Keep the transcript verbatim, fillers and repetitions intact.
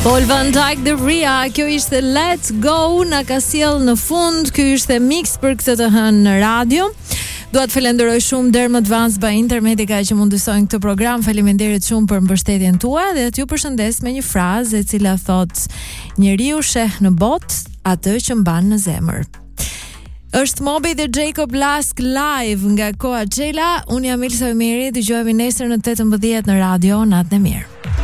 Paul Van Dyke The Ria, kjo ishte Let's Go, na ka sjell në fund. Ky ishte mix për këtë të hënë në radio. Dua të falenderoj shumë Dermot Vance by Intermedica që mundësojnë këtë program. Faleminderit shumë për mbështetjen tuaj dhe t'ju përshëndes me një frazë e cila thot: njeriu sheh në botë atë që mban në zemër. Është Moby dhe Jacob Lask live nga Coachella. Unë jam Elsa Meri, dëgjojmë nesër në tetëmbëdhjetë në radio. Natën e mirë.